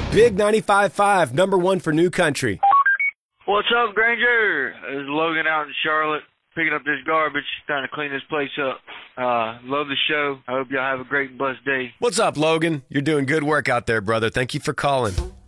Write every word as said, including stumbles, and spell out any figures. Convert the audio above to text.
Big ninety-five point five, number one for New Country. What's up, Granger? It's Logan out in Charlotte, picking up this garbage, trying to clean this place up. Uh, love the show. I hope y'all have a great and blessed day. What's up, Logan? You're doing good work out there, brother. Thank you for calling.